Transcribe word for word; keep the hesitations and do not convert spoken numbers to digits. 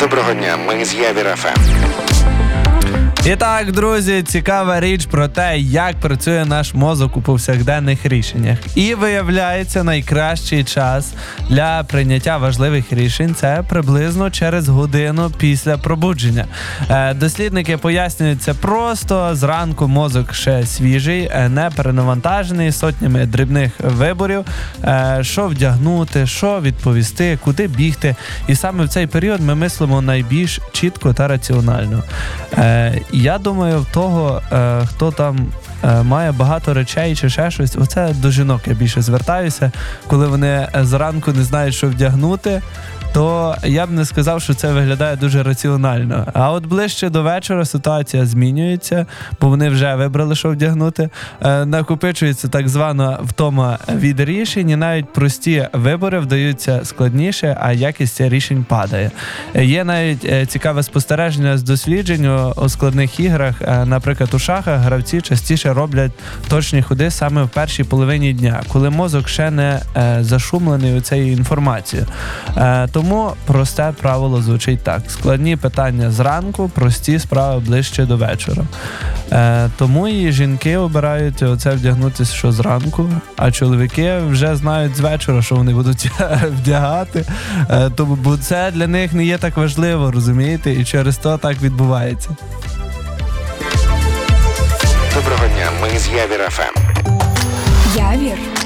Доброго дня, ми з Явір еф ем. І так, друзі, цікава річ про те, як працює наш мозок у повсякденних рішеннях. І виявляється, найкращий час для прийняття важливих рішень – це приблизно через годину після пробудження. Е, дослідники пояснюють це просто. Зранку мозок ще свіжий, не перенавантажений сотнями дрібних виборів, е, що вдягнути, що відповісти, куди бігти. І саме в цей період ми мислимо найбільш чітко та раціонально. Е, Я думаю, в того, е, хто там е, має багато речей чи ще щось, оце до жінок я більше звертаюся, коли вони зранку не знають, що вдягнути, то я б не сказав, що це виглядає дуже раціонально. А от ближче до вечора ситуація змінюється, бо вони вже вибрали, що вдягнути. Е, накопичується так звана втома від рішень, і навіть прості вибори вдаються складніше, а якість рішень падає. Е, є навіть е, цікаве спостереження з досліджень у, у складних іграх. Е, наприклад, у шахах гравці частіше роблять точні ходи саме в першій половині дня, коли мозок ще не е, зашумлений у цією інформацією. Е, Тому просте правило звучить так. Складні питання зранку, прості справи ближче до вечора. Е, тому і жінки обирають оце вдягнутися що зранку, а чоловіки вже знають з вечора, що вони будуть вдягати. Е, тому, бо це для них не є так важливо, розумієте? І через то так відбувається. Доброго дня, ми з Явір еф ем. Явір